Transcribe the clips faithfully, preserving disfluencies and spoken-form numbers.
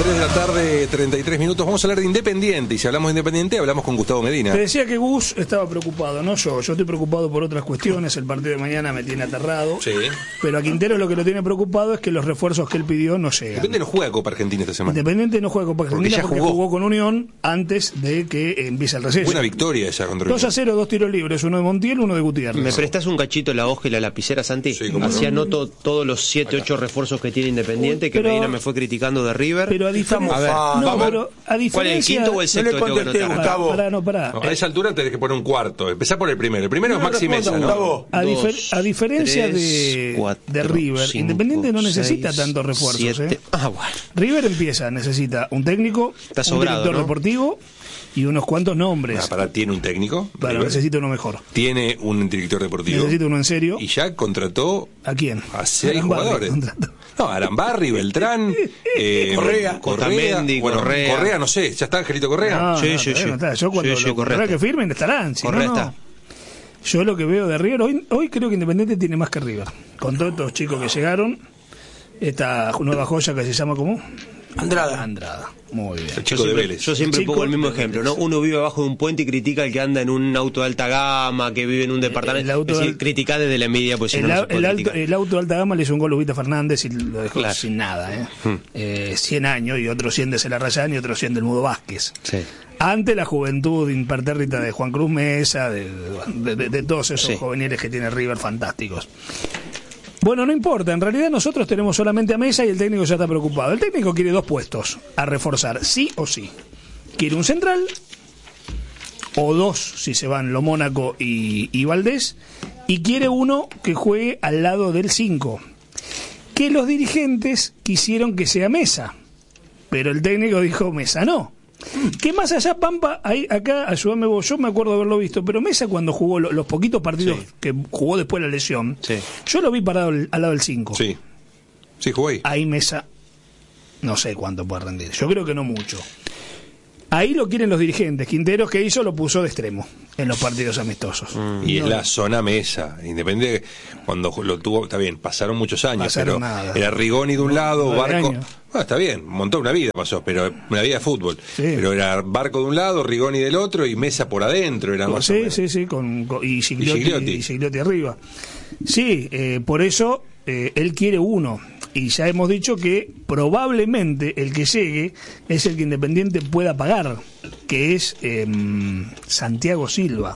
tres de la tarde, treinta y tres minutos. Vamos a hablar de Independiente. Y si hablamos de Independiente, hablamos con Gustavo Medina. Te decía que Gus estaba preocupado, no yo. Yo estoy preocupado por otras cuestiones. El partido de mañana me tiene aterrado. Sí. Pero a Quintero lo que lo tiene preocupado es que los refuerzos que él pidió no llegan. Independiente no juega Copa Argentina esta semana. Independiente no juega Copa Argentina porque, porque jugó. jugó con Unión antes de que empiece el receso. Buena victoria esa contra Unión. dos a cero, dos tiros libres, uno de Montiel, uno de Gutiérrez. ¿Me prestás un cachito la hoja y la lapicera, Santi? Sí, cómo Así no. anoto todos los siete, ocho refuerzos que tiene Independiente, que Pero- Medina me fue criticando de River. Pero a diferencia, A ver, no, vamos. pero a diferencia, ¿Cuál es el quinto o el sexto? le que tengo que contesté, anotar? Gustavo. Pará, no, pará. No, a esa altura tenés que poner un cuarto. Empezá por el primero. El primero No es Maxi responda, Mesa, ¿no? Gustavo. A, difer- Dos, a diferencia tres, de, cuatro, de River, cinco, Independiente no necesita seis, tantos refuerzos. siete. ¿eh? Ah, bueno. River empieza, necesita un técnico, Está un sobrado, director ¿no? deportivo y unos cuantos nombres. Ah, pará, tiene un técnico. Bueno, River. necesita uno mejor. Tiene un director deportivo. Necesita uno en serio. Y ya contrató ¿A quién? a seis Arambarri jugadores. contrató. No, Arambarri, Beltrán, eh, Correa. Otamendi, bueno, Correa. Correa, no sé, ¿ya está Angelito Correa? No, Sí, no, sí, todavía sí. no está. Yo cuando Sí, sí, lo correcto. que firmen estarán. Si no, Correcto. no. Yo lo que veo de River, hoy, hoy creo que Independiente tiene más que River. Con todos estos chicos que llegaron, esta nueva joya que se llama ¿cómo? Andrada. Andrada. Muy bien. El Yo chico de siempre, Vélez. yo siempre Chico pongo el mismo de ejemplo, Vélez. ¿no? Uno vive abajo de un puente y critica al que anda en un auto de alta gama, que vive en un departamento. el auto es decir, de- critica desde la envidia, pues si El, no, no au- se puede el alto- criticar. el auto de alta gama le hizo un gol a Ubita Fernández y lo dejó Claro. sin nada. ¿eh? Eh, cien años y otros cien de Celarrayán y otros cien del Mudo Vázquez. Sí. Ante la juventud impertérrita de Juan Cruz Mesa, de, de- de- de todos esos Sí. juveniles que tiene River fantásticos. Bueno, no importa, en realidad nosotros tenemos solamente a Mesa y el técnico ya está preocupado. El técnico quiere dos puestos a reforzar, sí o sí. Quiere un central, o dos si se van Lo Mónaco y, y Valdés, y quiere uno que juegue al lado del cinco. Que los dirigentes quisieron que sea Mesa, pero el técnico dijo Mesa no. Que más allá, Pampa, ahí, acá, ayúdame vos, yo me acuerdo de haberlo visto, pero Mesa cuando jugó lo- los poquitos partidos Sí. que jugó después de la lesión, Sí. yo lo vi parado al, al lado del cinco. Sí. Sí, jugó ahí. Ahí Mesa, no sé cuánto puede rendir, yo creo que no mucho. Ahí lo quieren los dirigentes. Quinteros, que hizo, lo puso de extremo en los partidos amistosos. Y No, es la zona Mesa. Independiente, cuando lo tuvo, está bien, pasaron muchos años, Pasaron pero nada. era Rigoni de un lado, nueve Barco. años. Bueno, está bien, montó una vida pasó, pero una vida de fútbol. Sí. Pero era Barco de un lado, Rigoni del otro y Mesa por adentro. Era más o Sí, menos. sí, sí, con, con- y, Gigliotti, Y Gigliotti. y Gigliotti arriba. Sí, eh, por eso eh, él quiere uno. Y ya hemos dicho que probablemente el que llegue es el que Independiente pueda pagar, que es eh, Santiago Silva.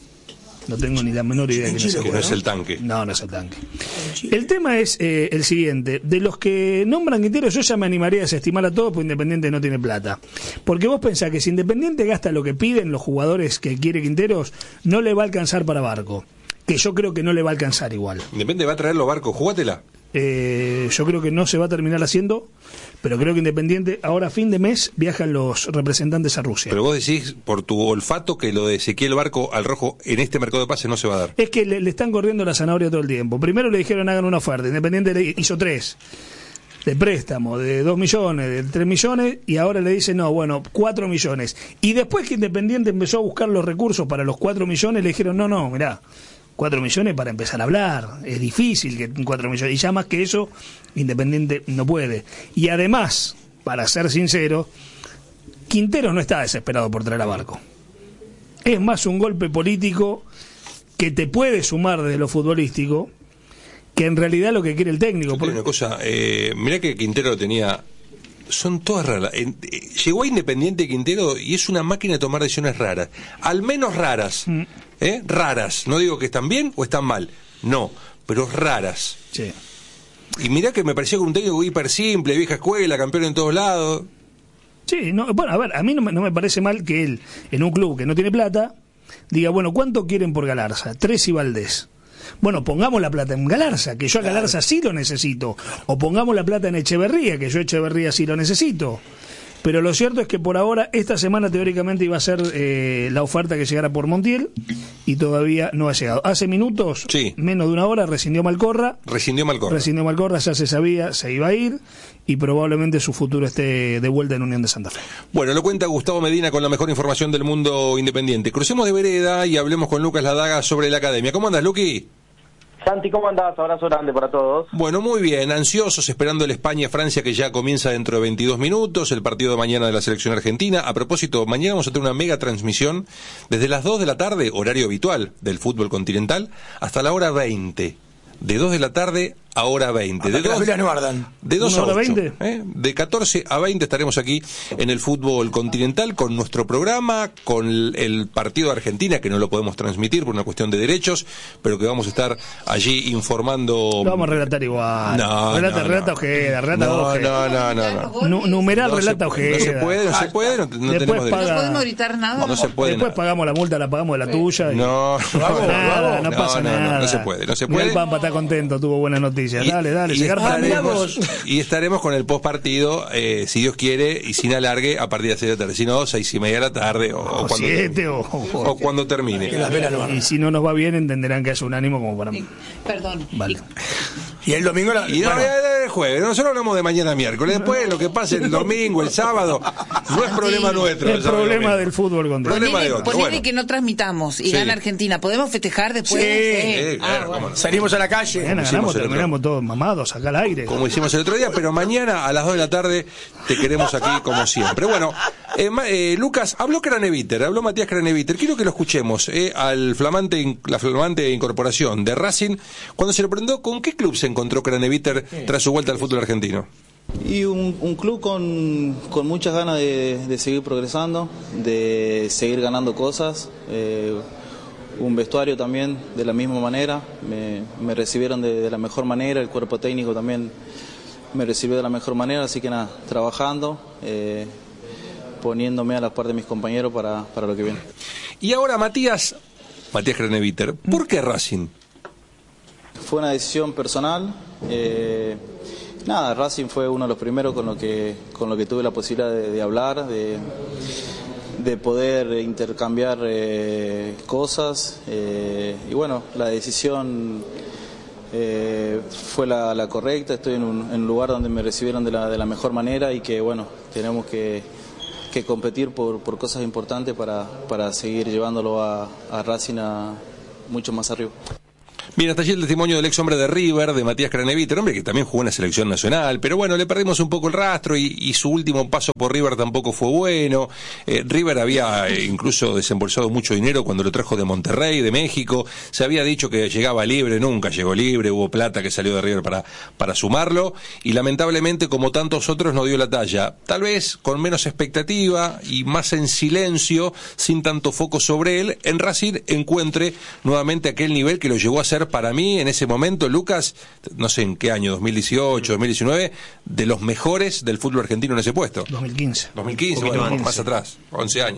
No tengo ni la menor idea de quién es. Que no es el tanque. No, no es el tanque. El tema es eh, el siguiente. De los que nombran Quinteros, yo ya me animaría a desestimar a todos porque Independiente no tiene plata. Porque vos pensás que si Independiente gasta lo que piden los jugadores que quiere Quinteros, no le va a alcanzar para Barco. Que yo creo que no le va a alcanzar igual. Independiente va a traer los barcos, jugátela. Eh, yo creo que no se va a terminar haciendo, pero creo que Independiente, ahora a fin de mes, viajan los representantes a Rusia. Pero vos decís, por tu olfato, que lo de Ezequiel Barco al rojo en este mercado de pases no se va a dar. Es que le, le están corriendo la zanahoria todo el tiempo. Primero le dijeron hagan una oferta, Independiente le hizo tres. De préstamo, de dos millones, de tres millones, y ahora le dicen, no, bueno, cuatro millones. Y después que Independiente empezó a buscar los recursos para los cuatro millones, le dijeron, no, no, mirá, cuatro millones para empezar a hablar. Es difícil que cuatro millones. Y ya más que eso, Independiente no puede. Y además, para ser sincero, Quinteros no está desesperado por traer a Barco. Es más un golpe político que te puede sumar desde lo futbolístico que en realidad lo que quiere el técnico. Yo te Porque- digo una cosa, eh, mirá que Quintero tenía. Son todas raras. En- eh, llegó a Independiente Quintero y es una máquina de tomar decisiones raras. Al menos raras. Mm. ¿eh? Raras. No digo que están bien o están mal. No, pero raras. Sí. Y mirá que me parecía que un técnico hiper simple, vieja escuela, campeón en todos lados. Sí, no, bueno, a ver, a mí no me, no me parece mal que él, en un club que no tiene plata, diga, bueno, ¿cuánto quieren por Galarza? Tres y Valdés. Bueno, pongamos la plata en Galarza, que yo a Galarza sí lo necesito. O pongamos la plata en Echeverría, que yo a Echeverría sí lo necesito. Pero lo cierto es que por ahora, esta semana teóricamente iba a ser eh, la oferta que llegara por Montiel y todavía no ha llegado. Hace minutos, Sí. menos de una hora, rescindió Malcorra. Rescindió Malcorra. Rescindió Malcorra, ya se sabía, se iba a ir y probablemente su futuro esté de vuelta en Unión de Santa Fe. Bueno, lo cuenta Gustavo Medina con la mejor información del mundo independiente. Crucemos de vereda y hablemos con Lucas Ladaga sobre la academia. ¿Cómo andas, Luqui? Santi, ¿cómo andás? Abrazo grande para todos. Bueno, muy bien, ansiosos, esperando el España-Francia que ya comienza dentro de veintidós minutos, el partido de mañana de la selección argentina. A propósito, mañana vamos a tener una mega transmisión desde las dos de la tarde, horario habitual del fútbol continental, hasta la hora veinte. De dos de la tarde a hora veinte. De dos, de dos a ocho. ¿eh? De catorce a veinte estaremos aquí en el fútbol continental con nuestro programa, con el, el partido de Argentina, que no lo podemos transmitir por una cuestión de derechos, pero que vamos a estar allí informando. Lo vamos a relatar igual. No, relata, no, relata no. Ojeda, relata no, Ojeda. no, no, no, no. Nu- numeral no relata se, Ojeda. No se puede, no se puede, no, no Después tenemos paga- derecho. No podemos gritar nada. No se puede. Después nada. pagamos la multa, la pagamos de la tuya. Y No, no, no, nada, no, no, pasa no, no, nada. no se puede, no se Miguel puede. Pampa está contento, tuvo buenas noticias. Y- dale, dale, y llegar estaremos, y estaremos con el post partido, eh, si Dios quiere, y sin alargue, a partir de las seis de la tarde. Si no, seis y media de la tarde, o, o o cuando, siete, o, o cuando termine. y si no nos va bien, entenderán que es un ánimo como para mí. Perdón. Vale. Y el domingo la... Y no, bueno, ya el jueves, nosotros hablamos de mañana miércoles, después lo que pase el domingo, el sábado, no es problema nuestro. El problema del fútbol con Problema de Ponele, otro, ponele bueno. que no transmitamos y Sí. gana Argentina. ¿Podemos festejar después? Sí, Eh, Ah, claro, bueno. cómo no. salimos a la calle. Mañana hicimos ganamos, el otro. terminamos todos mamados acá al aire. Como hicimos el otro día, pero mañana a las dos de la tarde te queremos aquí como siempre. Bueno, eh, Ma- eh, Lucas, habló Craneviter, habló Matías Craneviter, quiero que lo escuchemos, eh, al flamante, in- la flamante incorporación de Racing, cuando se le preguntó con qué club se encontró Craneviter tras su vuelta al fútbol argentino. Y un, un club con, con muchas ganas de, de seguir progresando, de seguir ganando cosas, eh, un vestuario también de la misma manera, me, me recibieron de, de la mejor manera, el cuerpo técnico también me recibió de la mejor manera, así que nada, trabajando, eh, poniéndome a la par de mis compañeros para, para lo que viene. Y ahora Matías, Matías Craneviter, ¿por qué Racing? Fue una decisión personal. Eh, nada, Racing fue uno de los primeros con lo que con lo que tuve la posibilidad de, de hablar, de, de poder intercambiar eh, cosas. Eh, y bueno, la decisión eh, fue la, la correcta. Estoy en un, en un lugar donde me recibieron de la, de la mejor manera y que bueno, tenemos que, que competir por, por cosas importantes para, para seguir llevándolo a, a Racing a mucho más arriba. Bien, hasta allí el testimonio del ex hombre de River, de Matías Craneviter, hombre que también jugó en la selección nacional, pero bueno, le perdimos un poco el rastro y, y su último paso por River tampoco fue bueno. Eh, River había eh, incluso desembolsado mucho dinero cuando lo trajo de Monterrey, de México. Se había dicho que llegaba libre, nunca llegó libre, hubo plata que salió de River para, para sumarlo y lamentablemente, como tantos otros, no dio la talla. Tal vez con menos expectativa y más en silencio, sin tanto foco sobre él, en Racing encuentre nuevamente aquel nivel que lo llevó a ser para mí en ese momento, Lucas, no sé en qué año, dos mil dieciocho, dos mil diecinueve, de los mejores del fútbol argentino en ese puesto. dos mil quince. dos mil quince, bueno, más atrás, once años.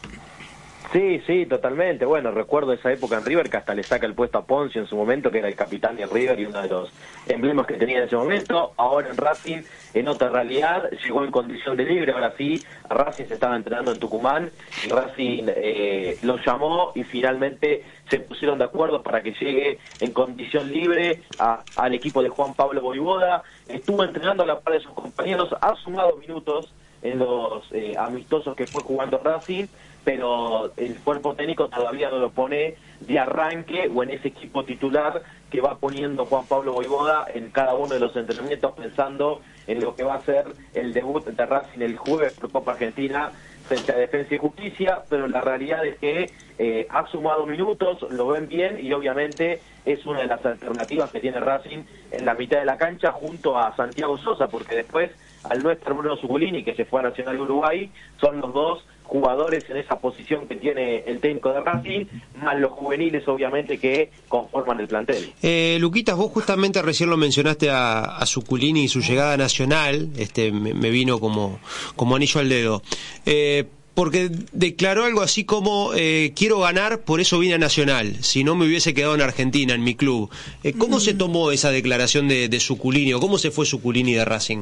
Sí, sí, totalmente. Bueno, recuerdo esa época en River que hasta le saca el puesto a Poncio en su momento, que era el capitán de River y uno de los emblemas que tenía en ese momento. Ahora en Racing, en otra realidad, llegó en condición de libre. Ahora sí, Racing se estaba entrenando en Tucumán y Racing eh, lo llamó y finalmente se pusieron de acuerdo para que llegue en condición libre a, al equipo de Juan Pablo Voivoda. Estuvo entrenando a la par de sus compañeros, ha sumado minutos en los eh, amistosos que fue jugando Racing, pero el cuerpo técnico todavía no lo pone de arranque o en ese equipo titular que va poniendo Juan Pablo Voivoda en cada uno de los entrenamientos, pensando en lo que va a ser el debut de Racing el jueves por Copa Argentina frente a Defensa y Justicia, pero la realidad es que eh, ha sumado minutos, lo ven bien y obviamente es una de las alternativas que tiene Racing en la mitad de la cancha junto a Santiago Sosa, porque después al no estar Bruno Zuculini, que se fue a Nacional de Uruguay, son los dos jugadores en esa posición que tiene el técnico de Racing, más los juveniles obviamente que conforman el plantel. Eh, Luquitas, vos justamente recién lo mencionaste a, a Zuculini y su llegada a Nacional, este, me, me vino como, como anillo al dedo. Eh, porque declaró algo así como eh, quiero ganar, por eso vine a Nacional, si no me hubiese quedado en Argentina, en mi club. Eh, ¿Cómo mm. se tomó esa declaración de, de Zuculini o cómo se fue Zuculini de Racing?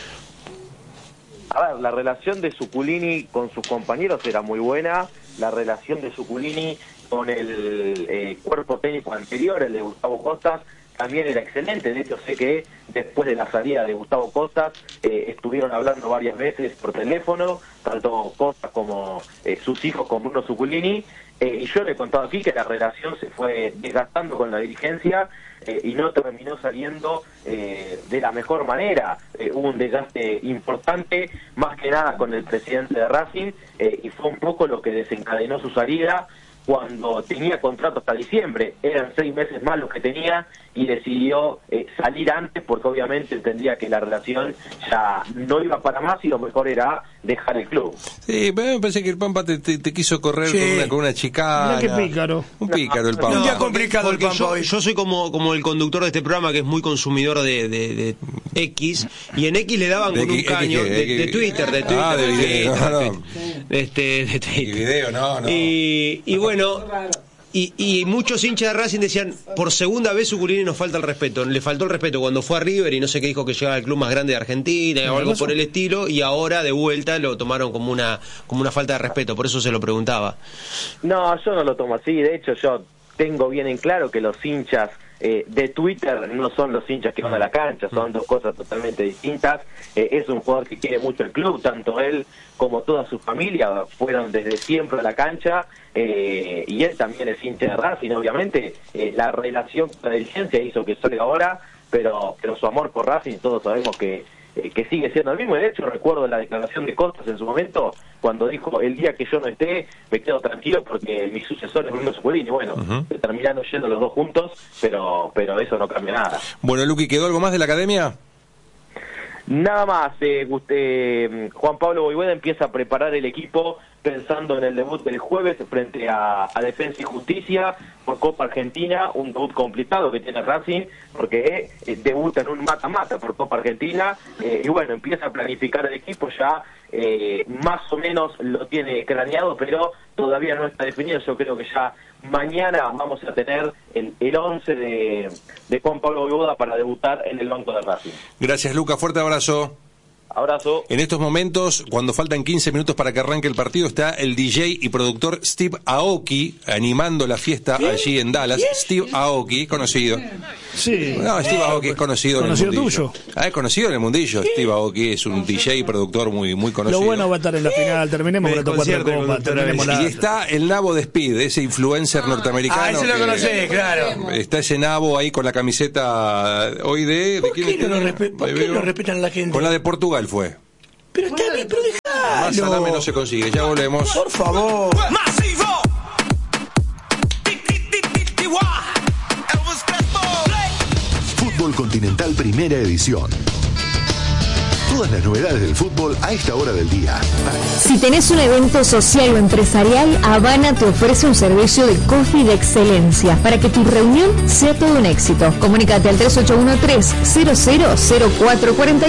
A ver, la relación de Zuculini con sus compañeros era muy buena, la relación de Zuculini con el eh, cuerpo técnico anterior, el de Gustavo Costas, también era excelente. De hecho, sé que después de la salida de Gustavo Costas, eh, estuvieron hablando varias veces por teléfono, tanto Costas como eh, sus hijos, con Bruno Zuculini, eh, y yo le he contado aquí que la relación se fue desgastando con la dirigencia eh, y no terminó saliendo eh, de la mejor manera. Eh, hubo un desgaste importante, más que nada con el presidente de Racing, eh, y fue un poco lo que desencadenó su salida cuando tenía contrato hasta diciembre. Eran seis meses más los que tenía y decidió eh, salir antes porque obviamente entendía que la relación ya no iba para más y lo mejor era dejar el club. Sí, me parece que el Pampa te, te, te quiso correr Sí. con una, con una chicana. Mirá qué pícaro. Un pícaro el Pampa. Un día complicado el Porque Pampa yo, hoy. yo soy como, como el conductor de este programa que es muy consumidor de, de, de X, y en X le daban ¿De con un X- caño X- de, X- de Twitter, de Twitter, Ah, de de video, Twitter, no, de- no. este, de Y Twitter. video, no, no. Y, y bueno, y, y muchos hinchas de Racing decían, por segunda vez Zuculini nos falta el respeto. Le faltó el respeto cuando fue a River y no sé qué, dijo que llegaba al club más grande de Argentina o algo por el estilo, y ahora de vuelta lo tomaron como una como una falta de respeto. Por eso se lo preguntaba. No, yo no lo tomo así. De hecho, yo tengo bien en claro que los hinchas eh, de Twitter no son los hinchas que van a la cancha, son dos cosas totalmente distintas. Eh, es un jugador que quiere mucho el club, tanto él como toda su familia fueron desde siempre a la cancha, eh, y él también es hincha de Racing. Obviamente eh, la relación con la dirigencia hizo que salga ahora, pero, pero su amor por Racing todos sabemos que eh, que sigue siendo el mismo. De hecho, recuerdo la declaración de Costas en su momento, cuando dijo, el día que yo no esté, me quedo tranquilo porque mi sucesor es Bruno Zuculini. Bueno, Ujú. se terminaron yendo los dos juntos, pero pero eso no cambia nada. Bueno, Luqui, ¿quedó algo más de la academia? Nada más, eh, Gust- eh, Juan Pablo Boivueda empieza a preparar el equipo pensando en el debut del jueves frente a, a Defensa y Justicia por Copa Argentina, un debut complicado que tiene Racing porque eh, debuta en un mata-mata por Copa Argentina, eh, y bueno, empieza a planificar el equipo ya, eh, más o menos lo tiene craneado, pero todavía no está definido. Yo creo que ya mañana vamos a tener el, el once de, de Juan Pablo Boivueda para debutar en el banco de Racing. Gracias, Luca. Fuerte abrazo. Abrazo. En estos momentos, cuando faltan quince minutos para que arranque el partido, está el D J y productor Steve Aoki animando la fiesta allí en Dallas. Steve Aoki, conocido. Sí. No, Steve Aoki es conocido, ¿Conocido en el mundillo. tuyo? Ah, es conocido en el mundillo. Steve Aoki es un D J y productor muy, muy conocido. Lo bueno va a estar en la final. Terminemos Me con estos cuatro desconcierta el copas. conductor a Terminemos Y la... está el nabo de Speed, ese influencer norteamericano. Ah, ese lo que- conocés, claro. Está ese nabo ahí con la camiseta hoy de... ¿de ¿Por quién qué es? no lo respe- por Ahí qué veo. no respetan a la gente? Con la de Portugal fue. Pero está bien, pero Más dejalo. salame no se consigue, ya volvemos. Por favor. Masivo. Elvis Crespo. Fútbol Continental Primera Edición. Todas las novedades del fútbol a esta hora del día. Si tenés un evento social o empresarial, Habana te ofrece un servicio de coffee de excelencia para que tu reunión sea todo un éxito. Comunícate al tres ocho uno tres, cero cero cero cuatro cuatro